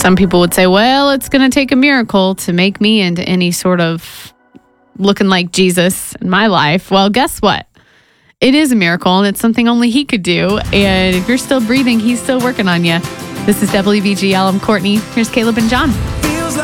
Some people would say, well, it's going to take a miracle to make me into any sort of looking like Jesus in my life. Well, guess what? It is a miracle, and it's something only he could do. And if you're still breathing, he's still working on you. This is WVGL. I'm Courtney. Here's Caleb and John.